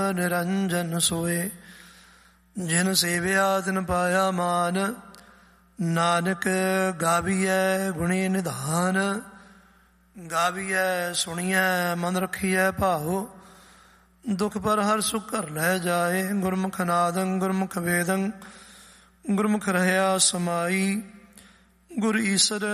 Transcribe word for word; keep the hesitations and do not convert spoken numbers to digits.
ਨਿਰੰਜਨ ਸੋਏ। ਜਿਨ ਸੇਵਿਆ ਤਿਨ ਪਾਇਆ ਮਾਨ, ਨਾਨਕ ਗਾਵੀਐ ਗੁਣੀ ਨਿਧਾਨ। ਗਾਵੀਐ ਸੁਣੀਐ ਮਨ ਰਖੀਐ ਭਾਉ, ਦੁਖ ਪਰ ਹਰ ਸੁਖ ਘਰ ਲੈ ਜਾਏ। ਗੁਰਮੁਖ ਨਾਦੰ ਗੁਰਮੁਖ ਵੇਦੰ, ਗੁਰਮੁਖ ਰਹਿਆ ਸਮਾਈ। ਗੁਰ ਈਸਰ